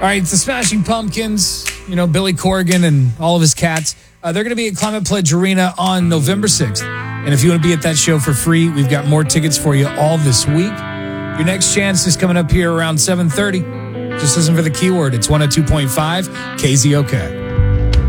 right, it's the Smashing Pumpkins, Billy Corgan and all of his cats. They're going to be at Climate Pledge Arena on November 6th. And if you want to be at that show for free, we've got more tickets for you all this week. Your next chance is coming up here around 7:30. Just listen for the keyword. It's 102.5 KZOK.